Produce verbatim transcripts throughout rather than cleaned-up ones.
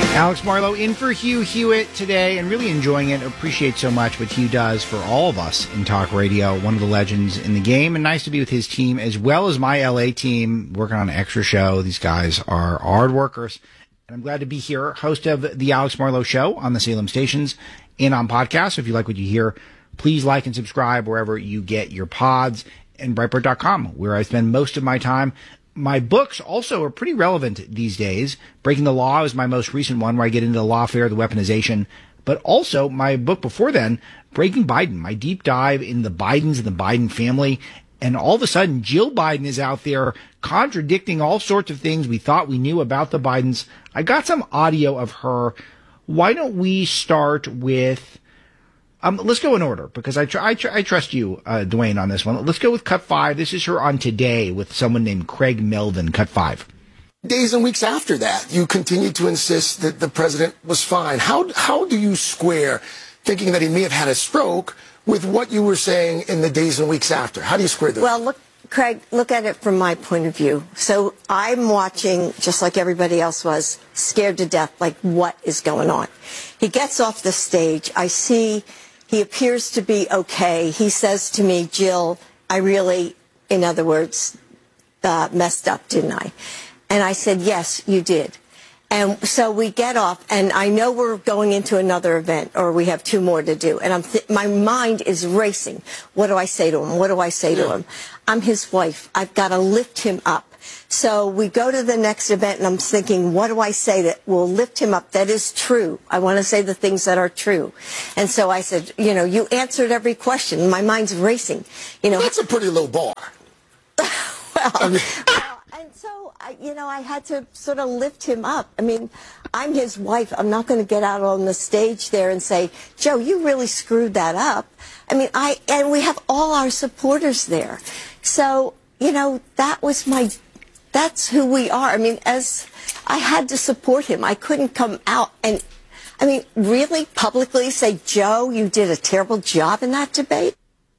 Alex Marlow in for Hugh Hewitt today, and really enjoying it. Appreciate so much what Hugh does for all of us in talk radio. One of the legends in the game, and nice to be with his team as well as my L A team working on an extra show. These guys are hard workers, and I'm glad to be here, host of the Alex Marlow Show on the Salem stations and on podcasts. So if you like what you hear, please like and subscribe wherever you get your pods, and Breitbart dot com, where I spend most of my time. My books also are pretty relevant these days. Breaking the Law is my most recent one, where I get into the lawfare, the weaponization. But also my book before then, Breaking Biden, my deep dive in the Bidens and the Biden family. And all of a sudden, Jill Biden is out there contradicting all sorts of things we thought we knew about the Bidens. I got some audio of her. Why don't we start with... Um, let's go in order, because I, tr- I, tr- I trust you, uh, Dwayne, on this one. Let's go with cut five. This is her on Today with someone named Craig Melvin. Cut five. Days and weeks after that, you continued to insist that the president was fine. How how do you square thinking that he may have had a stroke with what you were saying in the days and weeks after? How do you square that? Well, look, Craig, look at it from my point of view. So I'm watching, just like everybody else was, scared to death, like what is going on? He gets off the stage. I see... He appears to be okay. He says to me, Jill, I really, in other words, uh, messed up, didn't I? And I said, yes, you did. And so we get off, and I know we're going into another event, or we have two more to do. And I'm th- my mind is racing. What do I say to him? What do I say to him? I'm his wife. I've got to lift him up. So we go to the next event, and I'm thinking, what do I say that will lift him up? That is true. I want to say the things that are true. And so I said, you know, you answered every question. My mind's racing. You know, that's a pretty low bar. well, I mean... well, and so, I, you know, I had to sort of lift him up. I mean, I'm his wife. I'm not going to get out on the stage there and say, Joe, you really screwed that up. I mean, I and we have all our supporters there. So, you know, that was my... That's who we are. I mean, as I had to support him, I couldn't come out and, I mean, really publicly say, Joe, you did a terrible job in that debate.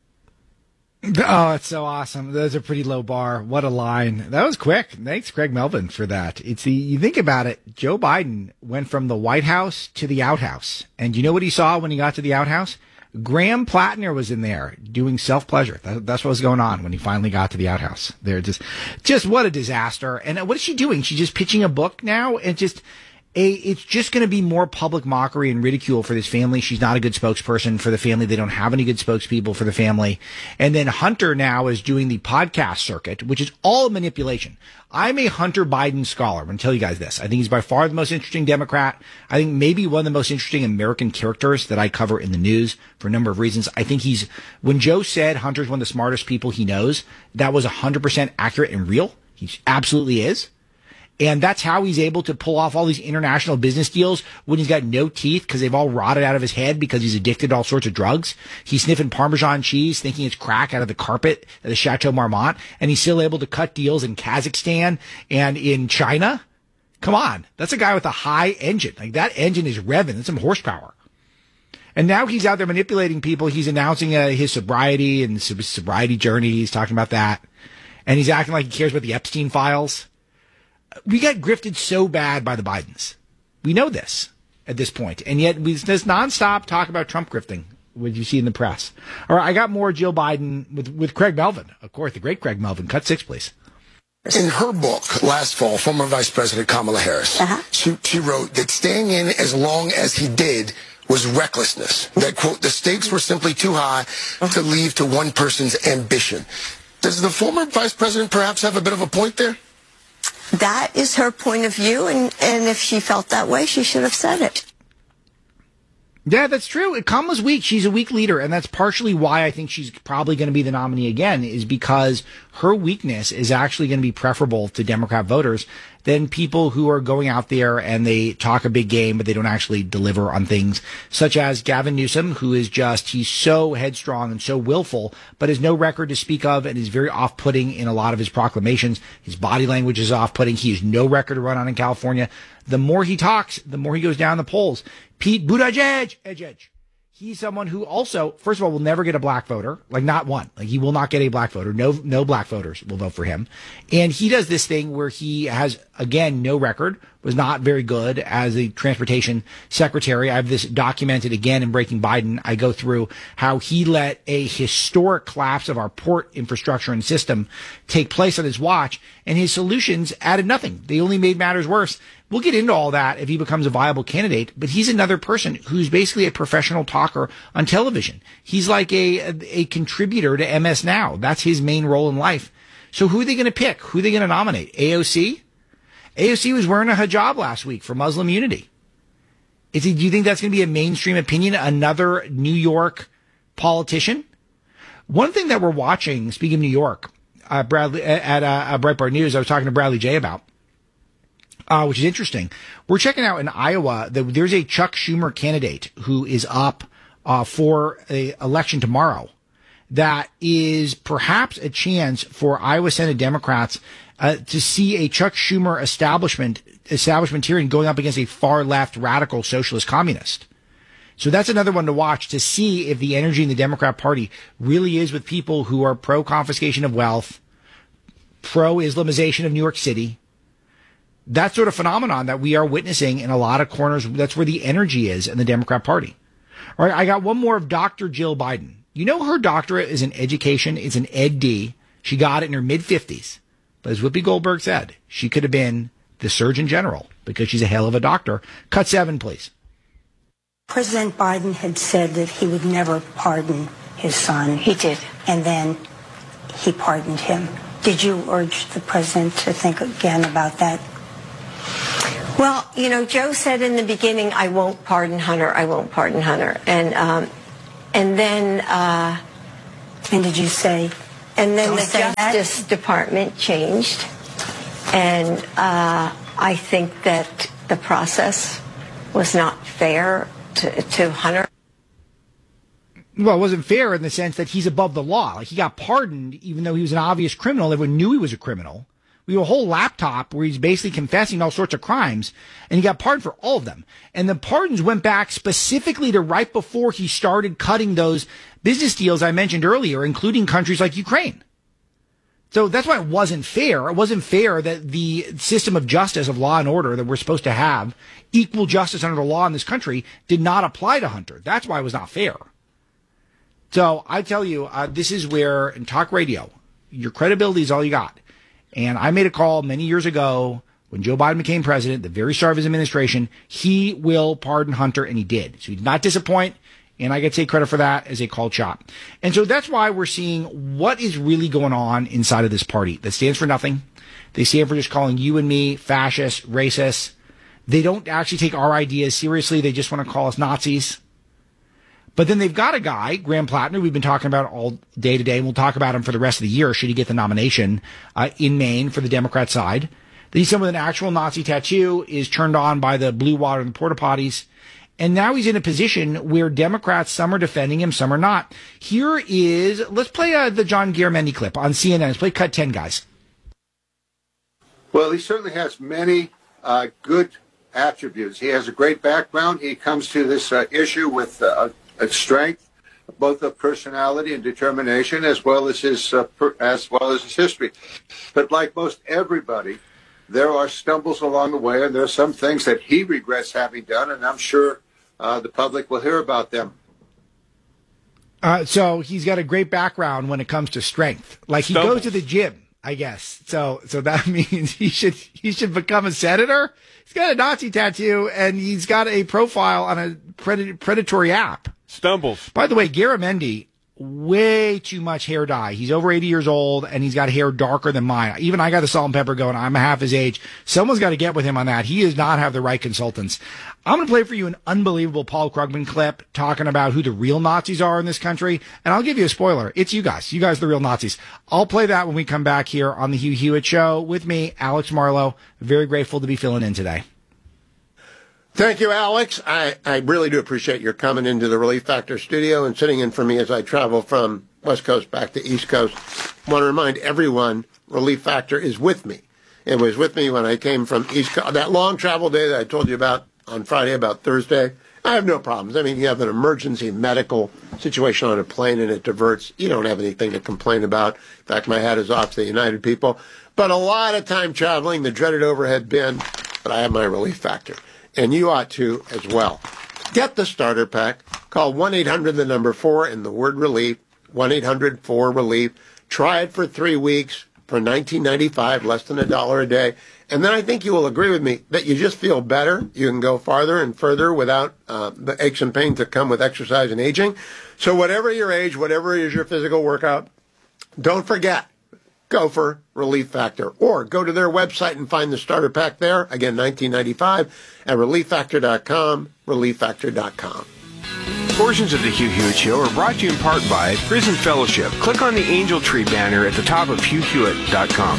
Oh, it's so awesome. Those are pretty low bar. What a line. That was quick. Thanks, Craig Melvin, for that. It's the, you think about it, Joe Biden went from the White House to the outhouse. And you know what he saw when he got to the outhouse? Graham Plattner was in there doing self-pleasure. That, that's what was going on when he finally got to the outhouse. They're just, just what a disaster. And what is she doing? She's just pitching a book now, and just a, it's just going to be more public mockery and ridicule for this family. She's not a good spokesperson for the family. They don't have any good spokespeople for the family. And then Hunter now is doing the podcast circuit, which is all manipulation. I'm a Hunter Biden scholar. I'm going to tell you guys this. I think he's by far the most interesting Democrat. I think maybe one of the most interesting American characters that I cover in the news for a number of reasons. I think he's, when Joe said Hunter's one of the smartest people he knows, that was one hundred percent accurate and real. He absolutely is. And that's how he's able to pull off all these international business deals when he's got no teeth because they've all rotted out of his head because he's addicted to all sorts of drugs. He's sniffing Parmesan cheese, thinking it's crack out of the carpet at the Chateau Marmont, and he's still able to cut deals in Kazakhstan and in China. Come on. That's a guy with a high engine. Like, that engine is revving. That's some horsepower. And now he's out there manipulating people. He's announcing uh, his sobriety and his sobriety journey. He's talking about that. And he's acting like he cares about the Epstein files. We got grifted so bad by the Bidens. We know this at this point. And yet we just nonstop talk about Trump grifting, what you see in the press. All right, I got more Jill Biden with, with Craig Melvin. Of course, the great Craig Melvin. Cut six, please. In her book last fall, former Vice President Kamala Harris, uh-huh. she, she wrote that staying in as long as he did was recklessness. That, quote, the stakes were simply too high to leave to one person's ambition. Does the former vice president perhaps have a bit of a point there? That is her point of view, and, and if she felt that way, she should have said it. Yeah, that's true. Kamala's weak. She's a weak leader, and that's partially why I think she's probably going to be the nominee again, is because her weakness is actually going to be preferable to Democrat voters than people who are going out there and they talk a big game, but they don't actually deliver on things, such as Gavin Newsom, who is just, he's so headstrong and so willful, but has no record to speak of and is very off-putting in a lot of his proclamations. His body language is off-putting. He has no record to run on in California. The more he talks, the more he goes down the polls. Pete Buttigieg, edge, edge. He's someone who also, first of all, will never get a black voter, like not one. Like he will not get a black voter. No, no black voters will vote for him. And he does this thing where he has, again, no record, was not very good as a transportation secretary. I have this documented again in Breaking Biden. I go through how he let a historic collapse of our port infrastructure and system take place on his watch, and his solutions added nothing. They only made matters worse. We'll get into all that if he becomes a viable candidate, but he's another person who's basically a professional talker on television. He's like a, a, a contributor to M S Now. That's his main role in life. So who are they going to pick? Who are they going to nominate? A O C? A O C was wearing a hijab last week for Muslim unity. Is he, do you think that's going to be a mainstream opinion? Another New York politician? One thing that we're watching, speaking of New York, uh, Bradley at uh, Breitbart News, I was talking to Bradley J about, uh, which is interesting. We're checking out in Iowa that there's a Chuck Schumer candidate who is up uh, for an election tomorrow. That is perhaps a chance for Iowa Senate Democrats uh, to see a Chuck Schumer establishment establishmentarian going up against a far left radical socialist communist. So that's another one to watch to see if the energy in the Democrat Party really is with people who are pro confiscation of wealth, pro Islamization of New York City. That sort of phenomenon that we are witnessing in a lot of corners. That's where the energy is in the Democrat Party. All right, I got one more of Doctor Jill Biden. You know, her doctorate is in education. It's an Ed D. She got it in her mid-fifties. But as Whoopi Goldberg said, she could have been the Surgeon General because she's a hell of a doctor. Cut seven, please. President Biden had said that he would never pardon his son. He did. And then he pardoned him. Did you urge the president to think again about that? Well, you know, Joe said in the beginning, I won't pardon Hunter. I won't pardon Hunter. And, um, And then, uh, and did you say? And then the say Justice that? Department changed, and uh, I think that the process was not fair to, to Hunter. Well, it wasn't fair in the sense that he's above the law. Like, he got pardoned even though he was an obvious criminal. Everyone knew he was a criminal. We have a whole laptop where he's basically confessing all sorts of crimes, and he got pardoned for all of them. And the pardons went back specifically to right before he started cutting those business deals I mentioned earlier, including countries like Ukraine. So that's why it wasn't fair. It wasn't fair that the system of justice, of law and order that we're supposed to have, equal justice under the law in this country, did not apply to Hunter. That's why it was not fair. So I tell you, uh, this is where in talk radio, your credibility is all you got. And I made a call many years ago when Joe Biden became president, the very start of his administration, he will pardon Hunter, and he did. So he did not disappoint, and I get to take credit for that as a called shot. And so that's why we're seeing what is really going on inside of this party that stands for nothing. They stand for just calling you and me fascists, racists. They don't actually take our ideas seriously. They just want to call us Nazis. But then they've got a guy, Graham Plattner, we've been talking about all day today, and we'll talk about him for the rest of the year should he get the nomination uh, in Maine for the Democrat side. That he's someone with an actual Nazi tattoo, is turned on by the blue water and the porta potties. And now he's in a position where Democrats, some are defending him, some are not. Here is, let's play uh, the John Garamendi clip on C N N. Let's play cut ten, guys. Well, he certainly has many uh, good attributes. He has a great background. He comes to this uh, issue with uh, a strength, both of personality and determination, as well as his uh, per, as well as his history. But like most everybody, there are stumbles along the way, and there are some things that he regrets having done, and I'm sure uh, the public will hear about them. Uh, so he's got a great background when it comes to strength. Like he Stumbles. goes to the gym, I guess. So so that means he should he should become a senator. He's got a Nazi tattoo, and he's got a profile on a pred- predatory app. Stumbles. By the way, Garamendi, way too much hair dye. He's over eighty years old, and he's got hair darker than mine. Even I got the salt and pepper going. I'm half his age. Someone's got to get with him on that. He does not have the right consultants. I'm going to play for you an unbelievable Paul Krugman clip talking about who the real Nazis are in this country. And I'll give you a spoiler. It's you guys. You guys are the real Nazis. I'll play that when we come back here on the Hugh Hewitt Show with me, Alex Marlow. Very grateful to be filling in today. Thank you, Alex. I, I really do appreciate your coming into the Relief Factor studio and sitting in for me as I travel from West Coast back to East Coast. I want to remind everyone, Relief Factor is with me. It was with me when I came from East Coast. That long travel day that I told you about on Friday, about Thursday, I have no problems. I mean, you have an emergency medical situation on a plane and it diverts. You don't have anything to complain about. In fact, my hat is off to the United people. But a lot of time traveling, the dreaded overhead bin, but I have my Relief Factor. And you ought to as well. Get the starter pack. Call one eight hundred the number four and the word relief, one eight hundred four relief. Try it for three weeks for nineteen ninety-five, less than a dollar a day. And then I think you will agree with me that you just feel better. You can go farther and further without uh, the aches and pains that come with exercise and aging. So whatever your age, whatever is your physical workout, don't forget, go for Relief Factor. Or go to their website and find the starter pack there. Again, nineteen ninety-five at relief factor dot com, relief factor dot com. Portions of the Hugh Hewitt Show are brought to you in part by Prison Fellowship. Click on the Angel Tree banner at the top of hugh hewitt dot com.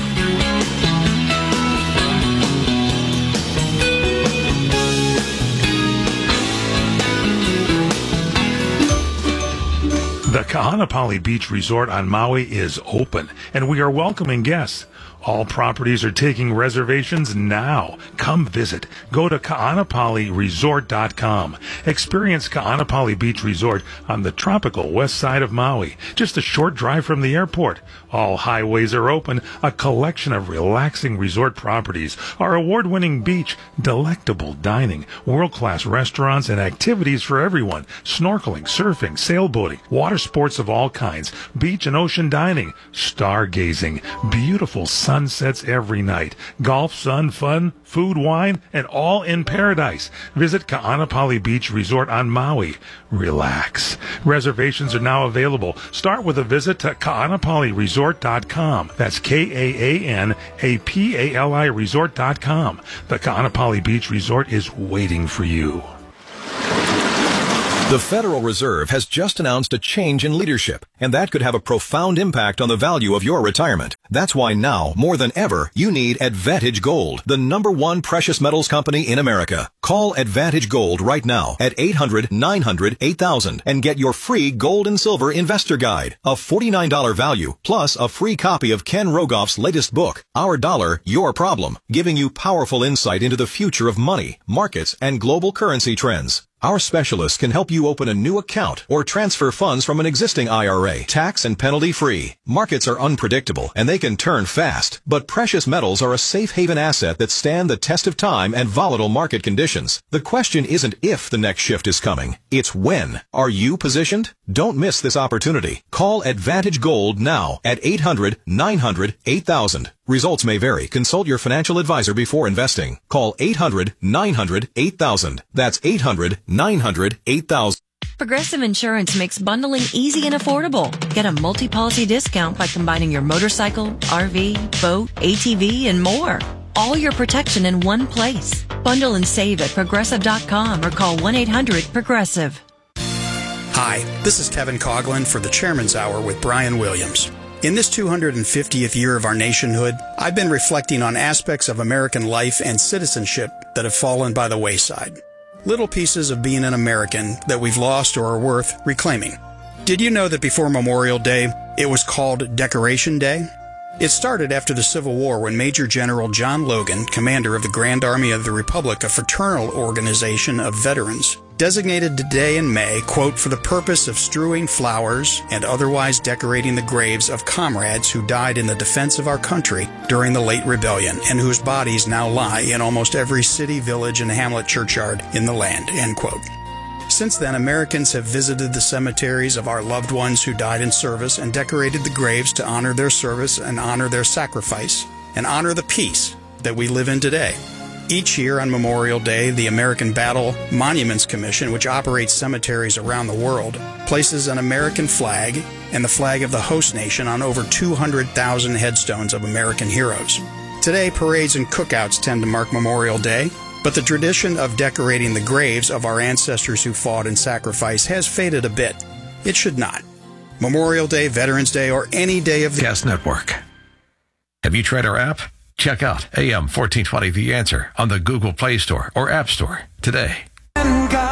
The Kahanapali Beach Resort on Maui is open, and we are welcoming guests. All properties are taking reservations now. Come visit. Go to kahanapali resort dot com. Experience Kahanapali Beach Resort on the tropical west side of Maui, just a short drive from the airport. All highways are open, a collection of relaxing resort properties, our award-winning beach, delectable dining, world-class restaurants, and activities for everyone. Snorkeling, surfing, sailboating, water sports of all kinds, beach and ocean dining, stargazing, beautiful sunsets every night, golf, sun, fun, food, wine, and all in paradise. Visit Kahanapali Beach Resort on Maui. Relax. Reservations are now available. Start with a visit to kahanapali resort dot com. That's K A A N A P A L I resort dot com. The Kahanapali Beach Resort is waiting for you. The Federal Reserve has just announced a change in leadership, and that could have a profound impact on the value of your retirement. That's why now, more than ever, you need Advantage Gold, the number one precious metals company in America. Call Advantage Gold right now at eight hundred nine hundred eight thousand and get your free gold and silver investor guide, a forty-nine dollars value, plus a free copy of Ken Rogoff's latest book, Our Dollar, Your Problem, giving you powerful insight into the future of money, markets, and global currency trends. Our specialists can help you open a new account or transfer funds from an existing I R A, tax and penalty free. Markets are unpredictable and they can turn fast, but precious metals are a safe haven asset that stand the test of time and volatile market conditions. The question isn't if the next shift is coming, it's when. Are you positioned? Don't miss this opportunity. Call Advantage Gold now at eight hundred nine hundred eight thousand. Results may vary. Consult your financial advisor before investing. Call eight hundred nine hundred eight thousand. That's eight hundred nine hundred eight thousand. Progressive Insurance makes bundling easy and affordable. Get a multi-policy discount by combining your motorcycle, R V, boat, A T V, and more. All your protection in one place. Bundle and save at progressive dot com or call one eight hundred progressive. Hi, this is Kevin Coughlin for the Chairman's Hour with Brian Williams. In this two hundred fiftieth year of our nationhood, I've been reflecting on aspects of American life and citizenship that have fallen by the wayside. Little pieces of being an American that we've lost or are worth reclaiming. Did you know that before Memorial Day, it was called Decoration Day? It started after the Civil War when Major General John Logan, commander of the Grand Army of the Republic, a fraternal organization of veterans, designated today in May, quote, for the purpose of strewing flowers and otherwise decorating the graves of comrades who died in the defense of our country during the late rebellion and whose bodies now lie in almost every city, village, and hamlet churchyard in the land, end quote. Since then, Americans have visited the cemeteries of our loved ones who died in service and decorated the graves to honor their service and honor their sacrifice and honor the peace that we live in today. Each year on Memorial Day, the American Battle Monuments Commission, which operates cemeteries around the world, places an American flag and the flag of the host nation on over two hundred thousand headstones of American heroes. Today, parades and cookouts tend to mark Memorial Day, but the tradition of decorating the graves of our ancestors who fought and sacrificed has faded a bit. It should not. Memorial Day, Veterans Day, or any day of the Gas Network. Have you tried our app? Check out A M fourteen twenty The Answer on the Google Play Store or App Store today.